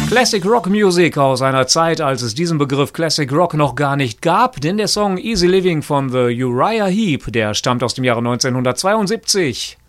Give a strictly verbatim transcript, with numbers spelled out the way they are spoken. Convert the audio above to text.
Classic Rock Music aus einer Zeit, als es diesen Begriff Classic Rock noch gar nicht gab, denn der Song Easy Living von The Uriah Heep, der stammt aus dem Jahre neunzehnhundertzweiundsiebzig.